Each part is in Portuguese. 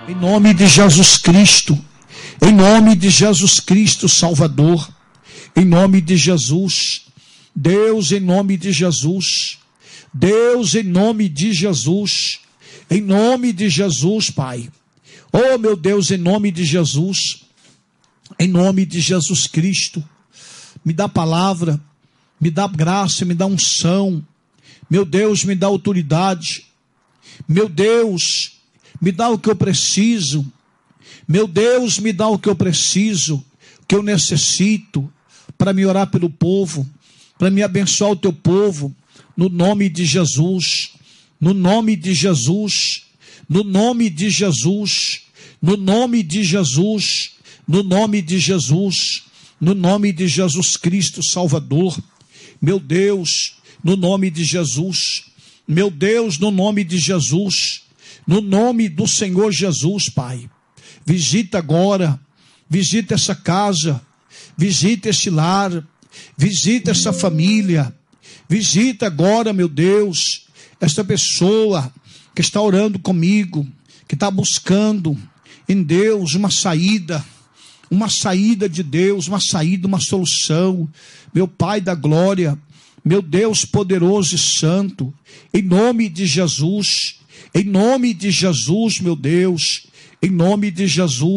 Em nome de Jesus Cristo, em nome de Jesus Cristo Salvador, em nome de Jesus, Deus, em nome de Jesus, Deus, em nome de Jesus, em nome de Jesus, Pai. Oh, meu Deus, em nome de Jesus, em nome de Jesus Cristo, me dá palavra, me dá graça, me dá unção, meu Deus, me dá autoridade, meu Deus, me dá o que eu preciso, meu Deus, me dá o que eu preciso, o que eu necessito, para me orar pelo povo, para me abençoar o teu povo, no nome de Jesus, no nome de Jesus, no nome de Jesus, no nome de Jesus, no nome de Jesus, no nome de Jesus Cristo Salvador, meu Deus, no nome de Jesus, meu Deus, no nome de Jesus, no nome do Senhor Jesus, Pai. Visita agora, visita essa casa, visita esse lar, visita essa família, visita agora, meu Deus, esta pessoa que está orando comigo, que está buscando em Deus uma saída de Deus, uma saída, uma solução. Meu Pai da glória, meu Deus poderoso e santo, em nome de Jesus, meu Deus, em nome de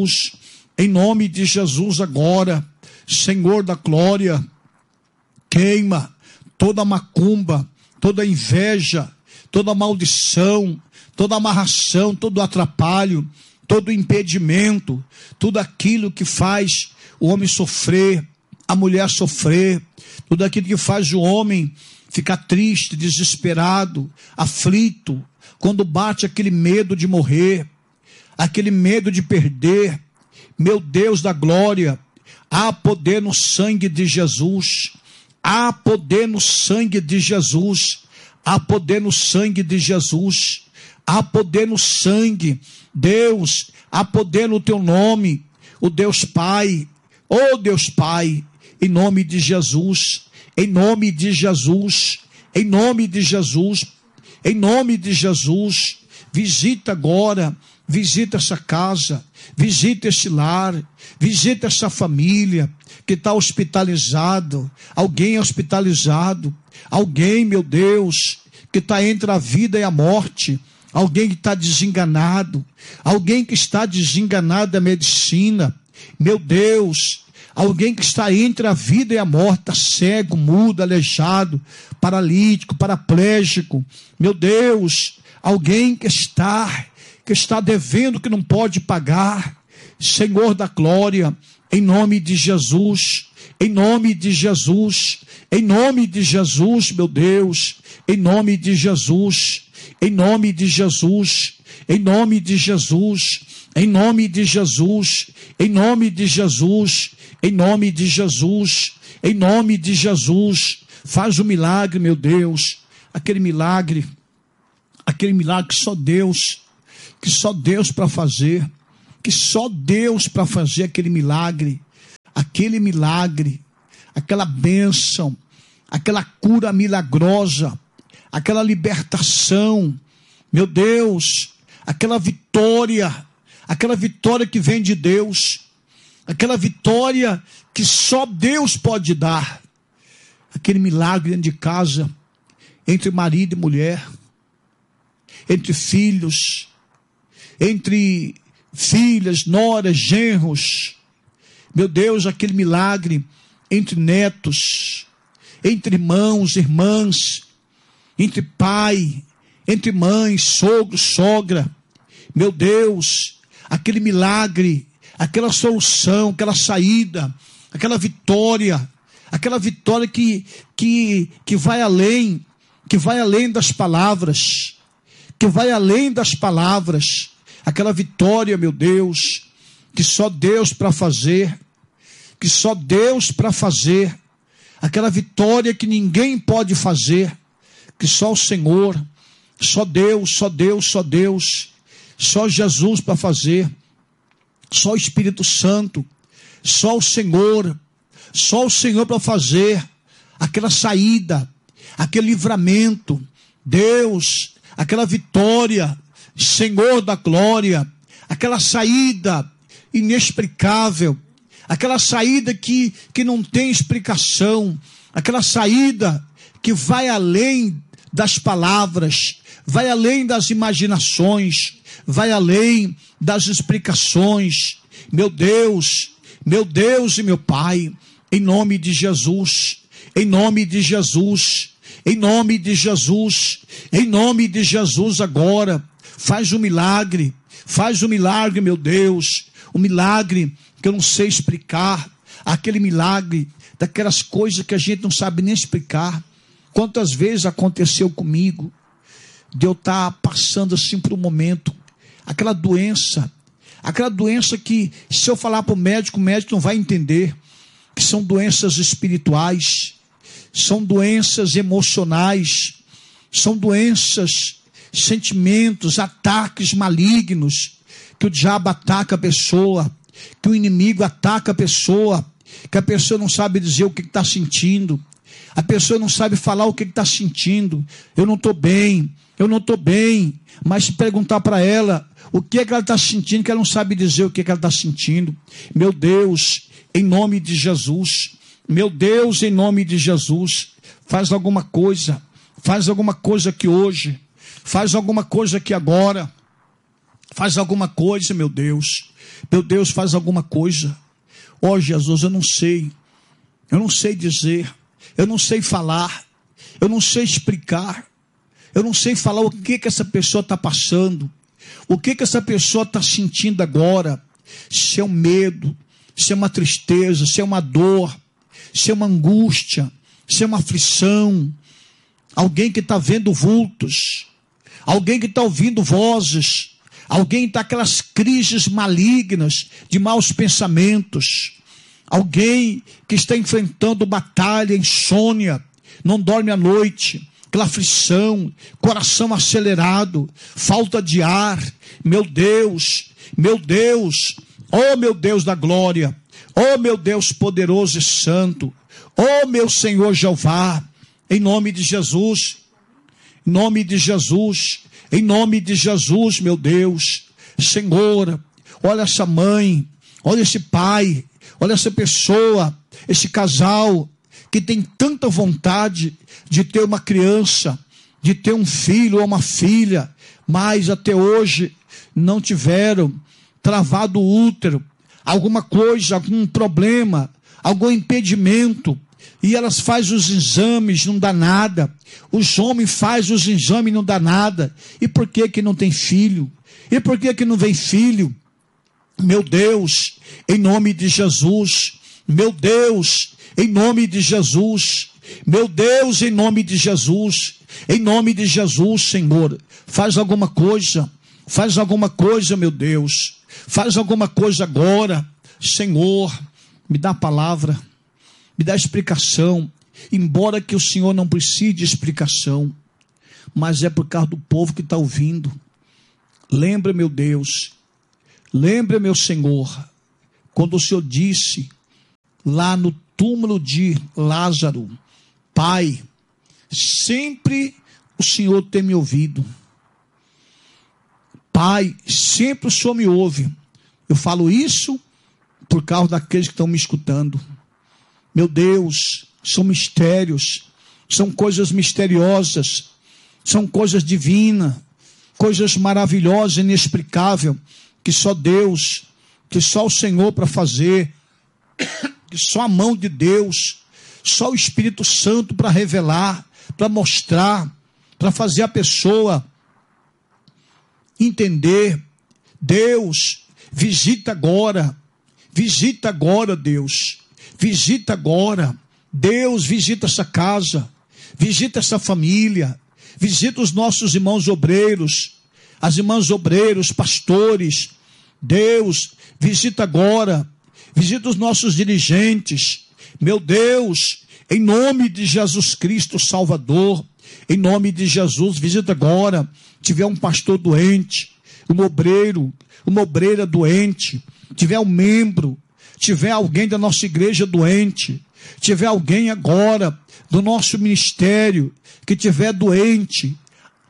Jesus agora, Senhor da glória, queima toda macumba, toda inveja, toda maldição, toda amarração, todo atrapalho, todo impedimento, tudo aquilo que faz o homem sofrer, a mulher sofrer, tudo aquilo que faz o homem ficar triste, desesperado, aflito, quando bate aquele medo de morrer, aquele medo de perder. Meu Deus da glória, há poder no sangue de Jesus, há poder no sangue de Jesus, há poder no sangue de Jesus, há poder no sangue, Deus, há poder no teu nome, o Deus Pai, oh Deus Pai, em nome de Jesus, em nome de Jesus, em nome de Jesus, em nome de Jesus, visita agora, visita essa casa, visita esse lar, visita essa família que está hospitalizado, alguém hospitalizado, alguém, meu Deus, que está entre a vida e a morte, alguém que está desenganado, alguém que está desenganado da medicina, meu Deus, alguém que está entre a vida e a morte, está cego, mudo, aleijado, paralítico, paraplégico, meu Deus, alguém que está devendo, que não pode pagar, Senhor da glória, em nome de Jesus, em nome de Jesus, em nome de Jesus, meu Deus, em nome de Jesus, em nome de Jesus, em nome de Jesus, em nome de Jesus, em nome de Jesus, em nome de Jesus, em nome de Jesus, faz um milagre, meu Deus, aquele milagre que só Deus para fazer, aquele milagre, aquela bênção, aquela cura milagrosa, aquela libertação, meu Deus, aquela vitória que vem de Deus, aquela vitória que só Deus pode dar, aquele milagre dentro de casa, entre marido e mulher, entre filhos, entre filhas, noras, genros, meu Deus, aquele milagre entre netos, entre irmãos, irmãs, entre pai, entre mãe, sogro, sogra, meu Deus, aquele milagre, aquela solução, aquela saída, aquela vitória que vai além das palavras, aquela vitória, meu Deus, que só Deus para fazer, aquela vitória que ninguém pode fazer, que só o Senhor, só Deus, só Jesus para fazer, só o Espírito Santo, só o Senhor para fazer aquela saída, aquele livramento, Deus, aquela vitória, Senhor da glória, aquela saída inexplicável, aquela saída que não tem explicação, aquela saída que vai além das palavras, vai além das imaginações, vai além das explicações. Meu Deus e meu Pai, em nome de Jesus, em nome de Jesus, em nome de Jesus, em nome de Jesus agora, faz um milagre, meu Deus, um milagre que eu não sei explicar, aquele milagre daquelas coisas que a gente não sabe nem explicar. Quantas vezes aconteceu comigo, de eu estar passando assim por um momento, aquela doença que se eu falar para o médico não vai entender, que são doenças espirituais, são doenças emocionais, são doenças, sentimentos, ataques malignos, que o diabo ataca a pessoa, que o inimigo ataca a pessoa, que a pessoa não sabe dizer o que está sentindo, a pessoa não sabe falar o que está sentindo. Eu não estou bem, mas se perguntar para ela o que é que ela está sentindo, que ela não sabe dizer o que é que ela está sentindo. Meu Deus, em nome de Jesus, meu Deus, em nome de Jesus, faz alguma coisa aqui hoje, faz alguma coisa aqui agora, faz alguma coisa, meu Deus, faz alguma coisa. Ó Jesus, eu não sei dizer, eu não sei falar, eu não sei explicar, eu não sei falar o que essa pessoa está passando, o que essa pessoa está sentindo agora, se é um medo, se é uma tristeza, se é uma dor, se é uma angústia, se é uma aflição, alguém que está vendo vultos, alguém que está ouvindo vozes, alguém que está aquelas crises malignas de maus pensamentos, alguém que está enfrentando batalha, insônia, não dorme à noite, aquela aflição, coração acelerado, falta de ar. Meu Deus, oh meu Deus da glória, oh meu Deus poderoso e santo, oh meu Senhor Jeová, em nome de Jesus, em nome de Jesus, em nome de Jesus, meu Deus, Senhor, olha essa mãe, olha esse pai, olha essa pessoa, esse casal que tem tanta vontade de ter uma criança, de ter um filho ou uma filha, mas até hoje não tiveram, travado o útero, alguma coisa, algum problema, algum impedimento, e elas fazem os exames, não dá nada, os homens fazem os exames, não dá nada. E por que não tem filho? E por que não vem filho? Meu Deus, em nome de Jesus, meu Deus, em nome de Jesus, meu Deus, em nome de Jesus, em nome de Jesus, Senhor, faz alguma coisa, meu Deus, faz alguma coisa agora, Senhor, me dá a palavra, me dá explicação, embora que o Senhor não precise de explicação, mas é por causa do povo que está ouvindo. Lembra, meu Deus, lembra, meu Senhor, quando o Senhor disse lá no túmulo de Lázaro: Pai, sempre o Senhor tem me ouvido. Pai, sempre o Senhor me ouve. Eu falo isso por causa daqueles que estão me escutando. Meu Deus, são mistérios, são coisas misteriosas, são coisas divinas, coisas maravilhosas, inexplicáveis, que só Deus, que só o Senhor para fazer, que só a mão de Deus, só o Espírito Santo para revelar, para mostrar, para fazer a pessoa entender. Deus, visita agora, Deus, visita agora, Deus, visita essa casa, visita essa família, visita os nossos irmãos obreiros, as irmãs obreiros, pastores. Deus, visita agora, visita os nossos dirigentes, meu Deus, em nome de Jesus Cristo Salvador, em nome de Jesus, visita agora. Tiver um pastor doente, um obreiro, uma obreira doente, tiver um membro, tiver alguém da nossa igreja doente, tiver alguém agora do nosso ministério que tiver doente,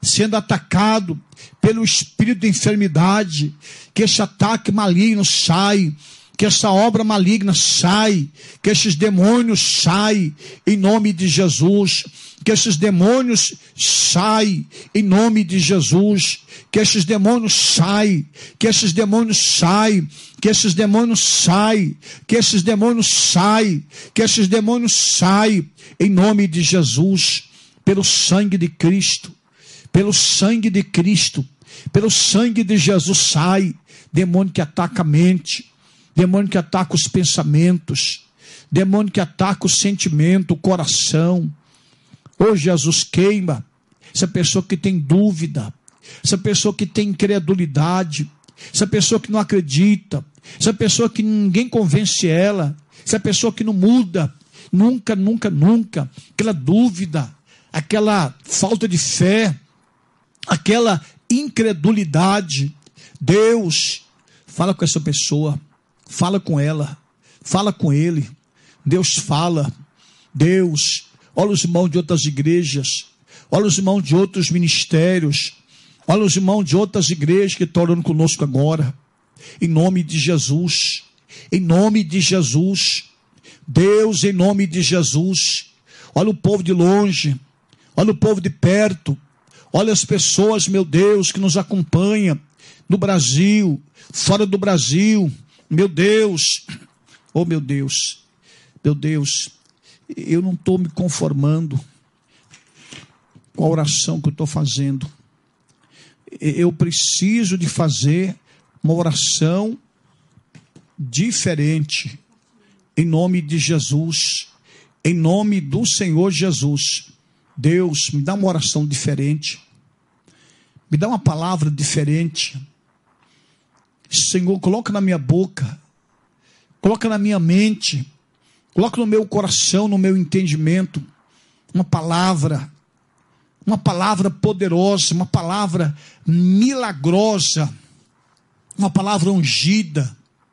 sendo atacado pelo espírito de enfermidade, que esse ataque maligno sai, que essa obra maligna sai, que esses demônios saem em nome de Jesus, que esses demônios saem em nome de Jesus, que esses demônios saem, que esses demônios saem, que esses demônios saem, que esses demônios saem, que esses demônios saem em nome de Jesus, pelo sangue de Cristo, pelo sangue de Cristo, pelo sangue de Jesus sai, demônio que ataca a mente, demônio que ataca os pensamentos, demônio que ataca o sentimento, o coração. Ô Jesus, queima essa pessoa que tem dúvida, essa pessoa que tem incredulidade, essa pessoa que não acredita, essa pessoa que ninguém convence ela, essa pessoa que não muda, nunca, aquela dúvida, aquela falta de fé, aquela incredulidade. Deus, fala com essa pessoa, fala com ela, fala com ele. Deus fala. Deus, olha os irmãos de outras igrejas, olha os irmãos de outros ministérios, olha os irmãos de outras igrejas que estão orando conosco agora, em nome de Jesus, em nome de Jesus. Deus, em nome de Jesus, olha o povo de longe, olha o povo de perto, olha as pessoas, meu Deus, que nos acompanham no Brasil, fora do Brasil, meu Deus, oh meu Deus, eu não estou me conformando com a oração que eu estou fazendo. Eu preciso de fazer uma oração diferente, em nome de Jesus, em nome do Senhor Jesus. Deus, me dá uma oração diferente, me dá uma palavra diferente. Senhor, coloca na minha boca, coloca na minha mente, coloca no meu coração, no meu entendimento, uma palavra poderosa, uma palavra milagrosa, uma palavra ungida,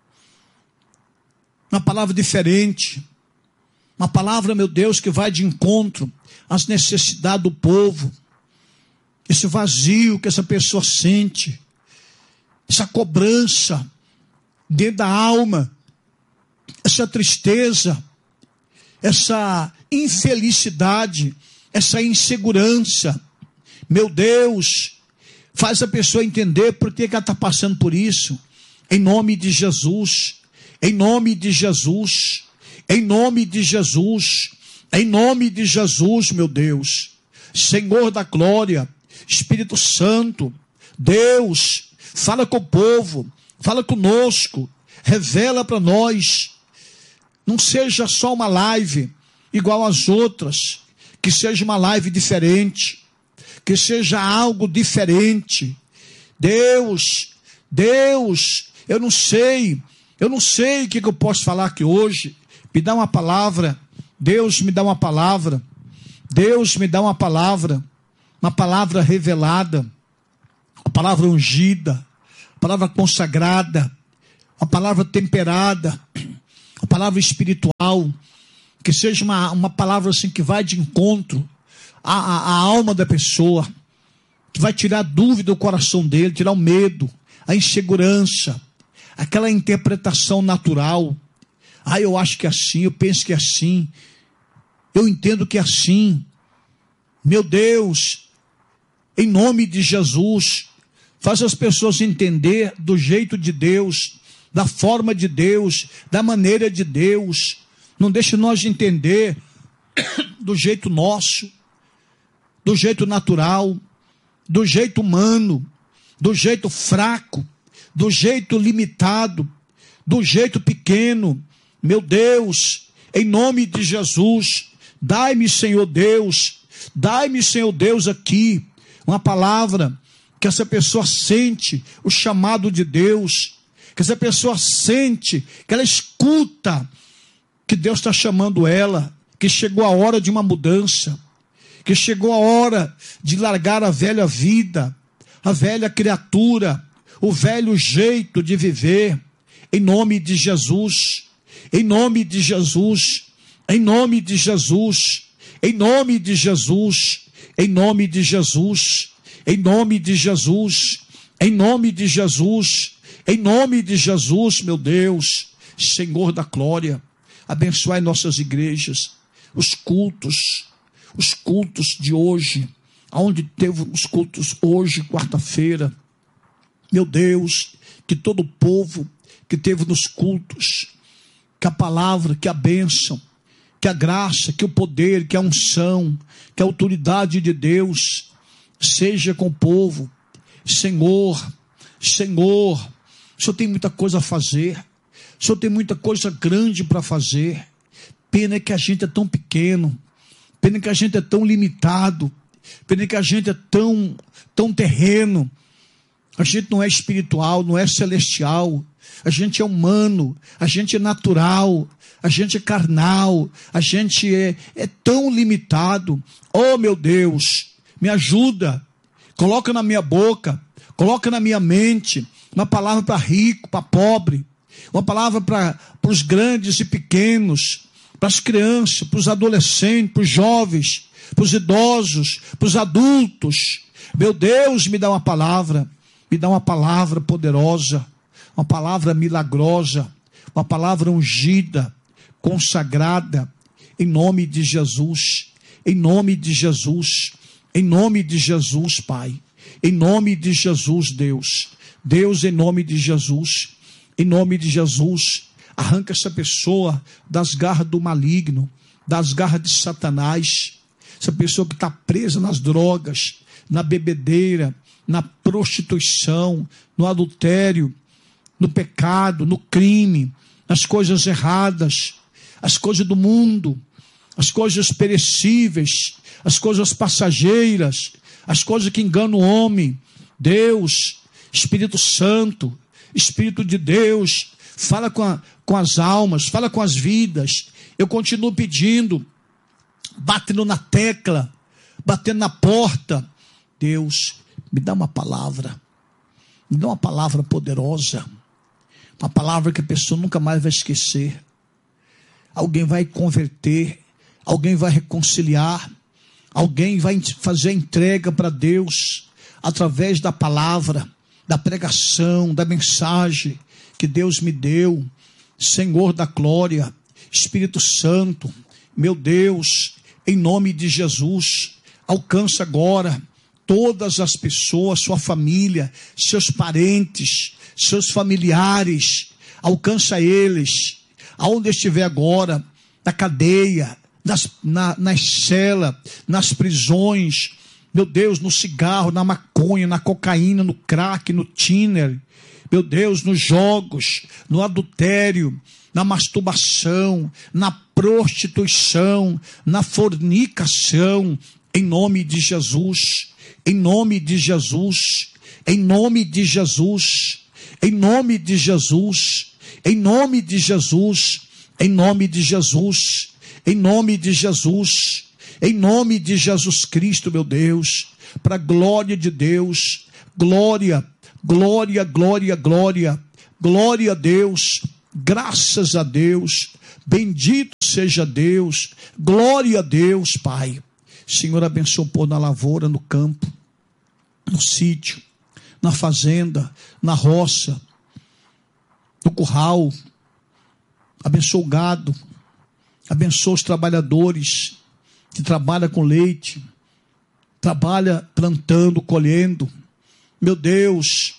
uma palavra diferente, uma palavra, meu Deus, que vai de encontro às necessidades do povo, esse vazio que essa pessoa sente, essa cobrança dentro da alma, essa tristeza, essa infelicidade, essa insegurança. Meu Deus, faz a pessoa entender por que ela está passando por isso, em nome de Jesus, em nome de Jesus, em nome de Jesus, em nome de Jesus, meu Deus. Senhor da glória, Espírito Santo, Deus, fala com o povo, fala conosco, revela para nós. Não seja só uma live igual às outras, que seja uma live diferente, que seja algo diferente. Deus, eu não sei o que eu posso falar aqui hoje. Me dá uma palavra, Deus me dá uma palavra, Deus me dá uma palavra revelada, uma palavra ungida, uma palavra consagrada, uma palavra temperada, uma palavra espiritual, que seja uma palavra assim que vai de encontro à alma da pessoa, que vai tirar a dúvida do coração dele, tirar o medo, a insegurança, aquela interpretação natural. Eu acho que é assim, eu penso que é assim, eu entendo que é assim. Meu Deus, em nome de Jesus, faz as pessoas entender do jeito de Deus, da forma de Deus, da maneira de Deus. Não deixe nós entender do jeito nosso, do jeito natural, do jeito humano, do jeito fraco, do jeito limitado, do jeito pequeno. Meu Deus, em nome de Jesus, dai-me, Senhor Deus, aqui uma palavra que essa pessoa sente o chamado de Deus, que essa pessoa sente, que ela escuta que Deus está chamando ela, que chegou a hora de uma mudança, que chegou a hora de largar a velha vida, a velha criatura, o velho jeito de viver, em nome de Jesus, em nome de Jesus, em nome de Jesus, em nome de Jesus, em nome de Jesus, em nome de Jesus, em nome de Jesus, em nome de Jesus, meu Deus, Senhor da glória, abençoai nossas igrejas, os cultos de hoje, aonde teve os cultos hoje, quarta-feira, meu Deus, que todo o povo que teve nos cultos, que a palavra, que a bênção, que a graça, que o poder, que a unção, que a autoridade de Deus seja com o povo. Senhor, o Senhor tem muita coisa a fazer, o Senhor tem muita coisa grande para fazer. Pena que a gente é tão pequeno, pena que a gente é tão limitado, pena que a gente é tão terreno. A gente não é espiritual, não é celestial, a gente é humano, a gente é natural, a gente é carnal, a gente é tão limitado. Oh, meu Deus, me ajuda, coloca na minha boca, coloca na minha mente uma palavra para rico, para pobre, uma palavra para os grandes e pequenos, para as crianças, para os adolescentes, para os jovens, para os idosos, para os adultos. Meu Deus, me dá uma palavra poderosa, uma palavra milagrosa, uma palavra ungida, consagrada, em nome de Jesus, em nome de Jesus, em nome de Jesus, Pai, em nome de Jesus, Deus, em nome de Jesus, arranca essa pessoa das garras do maligno, das garras de Satanás, essa pessoa que está presa nas drogas, na bebedeira, na prostituição, no adultério, no pecado, no crime, nas coisas erradas, as coisas do mundo, as coisas perecíveis, as coisas passageiras, as coisas que enganam o homem. Deus, Espírito Santo, Espírito de Deus, fala com as almas, fala com as vidas. Eu continuo pedindo, batendo na tecla, batendo na porta. Deus, me dá uma palavra poderosa, uma palavra que a pessoa nunca mais vai esquecer. Alguém vai converter, alguém vai reconciliar, alguém vai fazer a entrega para Deus, através da palavra, da pregação, da mensagem que Deus me deu. Senhor da glória, Espírito Santo, meu Deus, em nome de Jesus, alcança agora todas as pessoas, sua família, seus parentes, seus familiares, alcança eles, aonde estiver agora, na cadeia, nas celas, nas prisões, meu Deus, no cigarro, na maconha, na cocaína, no crack, no tiner, meu Deus, nos jogos, no adultério, na masturbação, na prostituição, na fornicação, em nome de Jesus, em nome de Jesus, em nome de Jesus, em nome de Jesus, em nome de Jesus, em nome de Jesus, em nome de Jesus, em nome de Jesus Cristo, meu Deus, para a glória de Deus, glória, glória, glória, glória, glória a Deus, graças a Deus, bendito seja Deus, glória a Deus, Pai. Senhor, abençoa o povo na lavoura, no campo, no sítio, na fazenda, na roça, no curral. Abençoa o gado, abençoa os trabalhadores que trabalham com leite, trabalha plantando, colhendo. Meu Deus,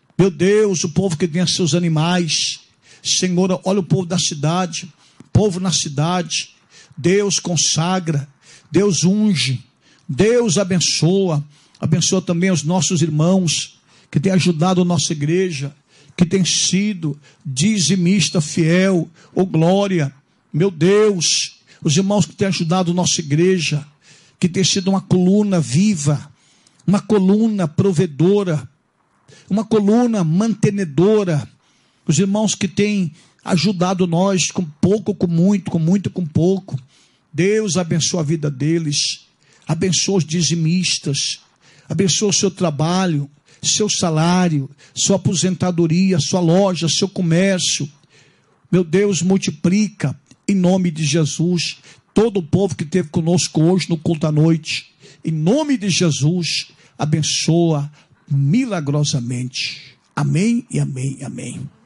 o povo que tem seus animais. Senhor, olha o povo da cidade, povo na cidade. Deus consagra, Deus unge, Deus abençoa. Abençoa também os nossos irmãos que têm ajudado a nossa igreja, que tem sido dizimista fiel. Oh glória, meu Deus, os irmãos que têm ajudado a nossa igreja, que tem sido uma coluna viva, uma coluna provedora, uma coluna mantenedora. Os irmãos que têm ajudado nós com pouco, com muito, com muito, com pouco. Deus abençoa a vida deles, abençoa os dizimistas, abençoa o seu trabalho, seu salário, sua aposentadoria, sua loja, seu comércio. Meu Deus, multiplica em nome de Jesus todo o povo que esteve conosco hoje no culto à noite. Em nome de Jesus, abençoa milagrosamente. Amém e amém e amém.